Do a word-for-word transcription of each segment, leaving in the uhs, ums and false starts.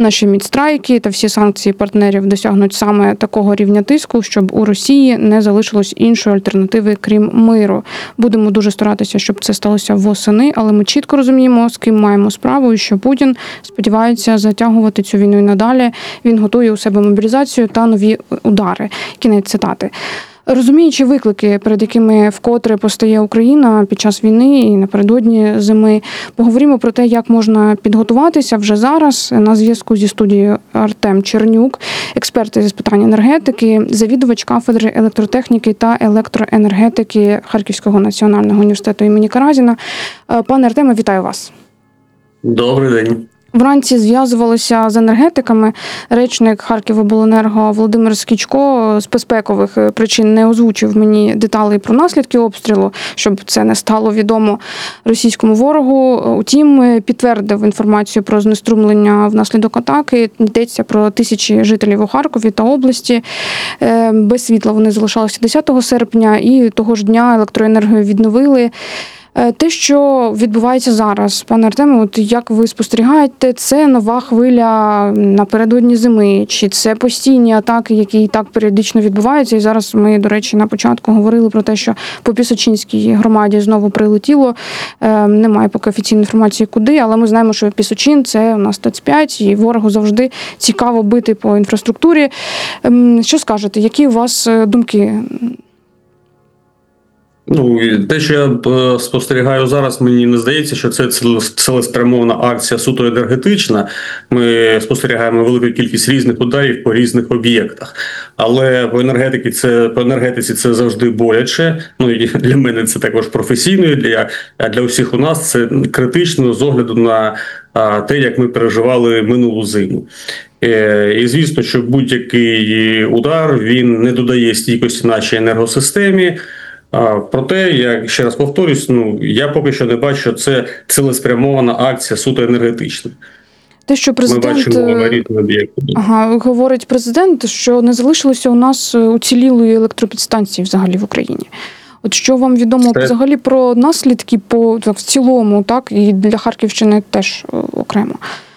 наші мідстрайки та всі санкції партнерів досягнуть саме такого рівня тиску, щоб у Росії не залишилось іншої альтернативи, крім миру. Будемо дуже старатися, щоб це сталося восени, але ми чітко розуміємо, з ким маємо справу, і що Путін сподівається затягувати цю війну і надалі. Він готує у себе мобілізацію та нові удари. Кінець цитати. Розуміючи виклики, перед якими вкотре постає Україна під час війни і напередодні зими, поговоримо про те, як можна підготуватися вже зараз. На зв'язку зі студією Артем Чернюк, експерт з питань енергетики, завідувач кафедри електротехніки та електроенергетики Харківського національного університету імені Каразіна. Пане Артеме, вітаю вас. Добрий день. Вранці зв'язувалися з енергетиками. Речник Харківобленерго Володимир Скічко з безпекових причин не озвучив мені деталей про наслідки обстрілу, щоб це не стало відомо російському ворогу. Утім, підтвердив інформацію про знеструмлення внаслідок атаки. Йдеться про тисячі жителів у Харкові та області. Без світла вони залишалися десятого серпня, і того ж дня електроенергію відновили. Те, що відбувається зараз, пане Артеме, от як ви спостерігаєте, це нова хвиля напередодні зими? Чи це постійні атаки, які і так періодично відбуваються? І зараз ми, до речі, на початку говорили про те, що по Пісочинській громаді знову прилетіло. Немає поки офіційної інформації, куди, але ми знаємо, що Пісочин – це у нас Т Ц п'ять, і ворогу завжди цікаво бити по інфраструктурі. Що скажете, які у вас думки? Ну, те, що я спостерігаю зараз, мені не здається, що це цілеспрямована акція суто енергетична. Ми спостерігаємо велику кількість різних ударів по різних об'єктах. Але по енергетиці це, по енергетиці це завжди боляче. Ну, і для мене це також професійно, для, а для усіх у нас це критично з огляду на а, те, як ми переживали минулу зиму. І звісно, що будь-який удар, він не додає стійкості нашій енергосистемі. Проте, я ще раз повторюсь, ну я поки що не бачу, що це цілеспрямована акція суто енергетична. Те, що президент ага, говорить президент, що не залишилося у нас уцілілої електропідстанції взагалі в Україні. От що вам відомо це... взагалі про наслідки по в цілому, так, і для Харківщини теж окремо?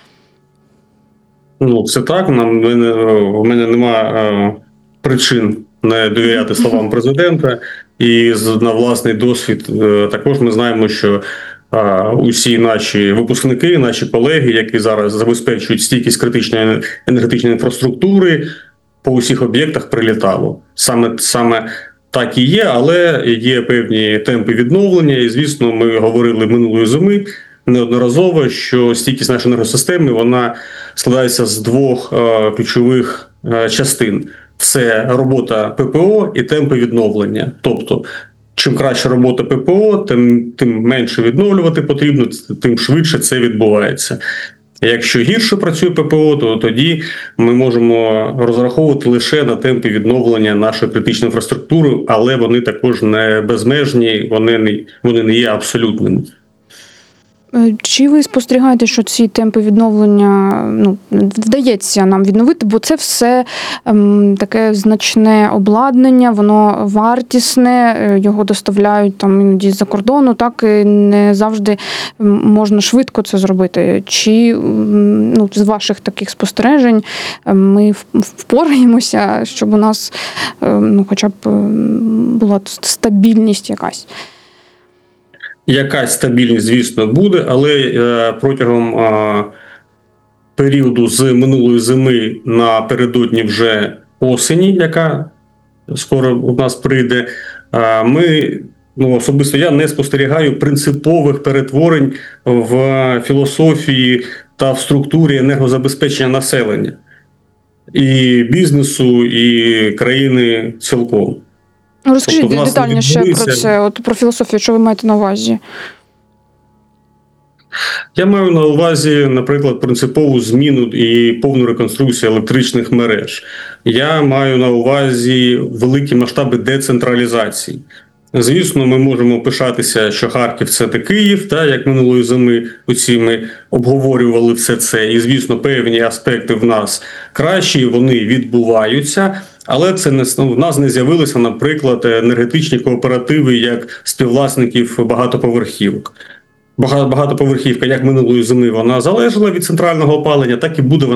Ну, це так. Нам, в мене, в мене немає причин не довіряти словам президента. І на власний досвід також ми знаємо, що а, усі наші випускники, наші колеги, які зараз забезпечують стійкість критичної енергетичної інфраструктури, по усіх об'єктах прилітало. Саме, саме так і є, але є певні темпи відновлення. І, звісно, ми говорили минулої зими неодноразово, що стійкість нашої енергосистеми, вона складається з двох а, ключових а, частин. Це робота П П О і темпи відновлення. Тобто, чим краща робота П П О, тим, тим менше відновлювати потрібно, тим швидше це відбувається. Якщо гірше працює П П О, то тоді ми можемо розраховувати лише на темпи відновлення нашої критичної інфраструктури, але вони також не безмежні, вони не, вони не є абсолютними. Чи ви спостерігаєте, що ці темпи відновлення, ну, вдається нам відновити, бо це все ем, таке значне обладнання, воно вартісне, його доставляють там іноді з-за кордону, так і не завжди можна швидко це зробити. Чи ну, з ваших таких спостережень ми впораємося, щоб у нас ну, хоча б була стабільність якась? Якась стабільність, звісно, буде, але е, протягом е, періоду з минулої зими напередодні вже осені, яка скоро у нас прийде, е, ми, ну, особисто я не спостерігаю принципових перетворень в філософії та в структурі енергозабезпечення населення і бізнесу, і країни цілком. Розкажіть тобто, детальніше відбулися... про це, от про філософію, що ви маєте на увазі? Я маю на увазі, наприклад, принципову зміну і повну реконструкцію електричних мереж. Я маю на увазі великі масштаби децентралізації. Звісно, ми можемо пишатися, що Харків – це не Київ, та, як минулої зими оці ми обговорювали все це. І, звісно, певні аспекти в нас кращі, вони відбуваються. Але це не, в нас не з'явилися, наприклад, енергетичні кооперативи як співвласників багатоповерхівок. Багатоповерхівка, як минулої зими, вона залежала від центрального опалення, так і буде вона